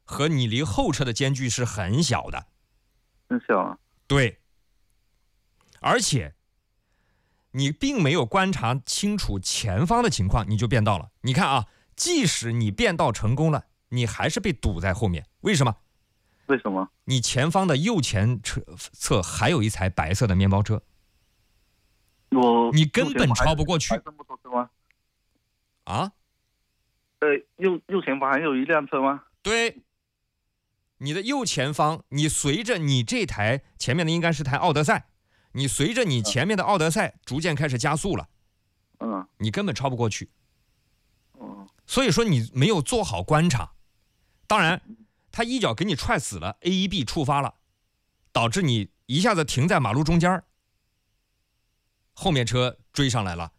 和你离后车的间距是很小的， 很小啊。 对，而且你并没有观察清楚前方的情况，你就变道了。你看啊，即使你变道成功了，你还是被堵在后面。为什么？ 为什么？ 你前方的右前侧还有一台白色的面包车，你根本超不过去。啊？ 右前方还有一辆车吗？ 对，你的右前方，你随着你这台前面的应该是台奥德赛，你随着你前面的奥德赛逐渐开始加速了，你根本超不过去。所以说你没有做好观察，当然他一脚给你踹死了 ，AEB 触发了，导致你一下子停在马路中间，后面车追上来了，